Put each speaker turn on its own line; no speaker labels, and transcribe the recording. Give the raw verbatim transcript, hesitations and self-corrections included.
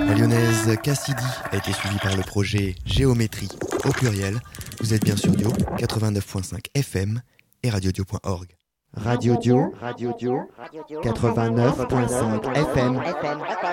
La lyonnaise Cassidy a été suivie par le projet Géométrie au pluriel. Vous êtes bien sur Dio, quatre-vingt-neuf virgule cinq F M et radiodio point org.
Radio Dio, Radio Dio, quatre-vingt-neuf virgule cinq F M.